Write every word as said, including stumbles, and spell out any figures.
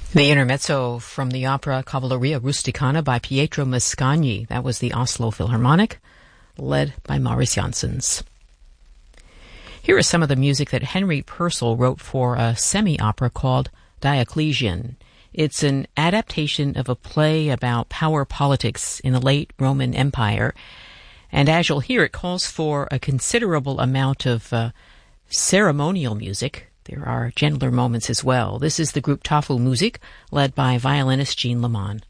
The intermezzo from the opera Cavalleria Rusticana by Pietro Mascagni. That was the Oslo Philharmonic, led by Maurice Janssens. Here is some of the music that Henry Purcell wrote for a semi-opera called Diocletian. It's an adaptation of a play about power politics in the late Roman Empire, and as you'll hear, it calls for a considerable amount of uh, ceremonial music. There are gentler moments as well. This is the group Tafelmusik, led by violinist Jean Leman.